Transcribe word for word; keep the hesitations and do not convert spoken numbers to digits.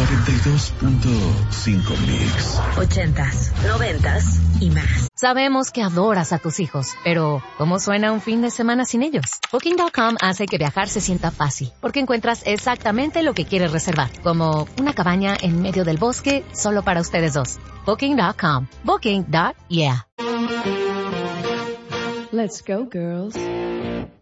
noventa y dos punto cinco Mix. Ochentas, noventas y más. Sabemos que adoras a tus hijos, pero ¿cómo suena un fin de semana sin ellos? Booking punto com hace que viajar se sienta fácil, porque encuentras exactamente lo que quieres reservar, como una cabaña en medio del bosque solo para ustedes dos. Booking punto com. Booking. Yeah. Let's go, girls.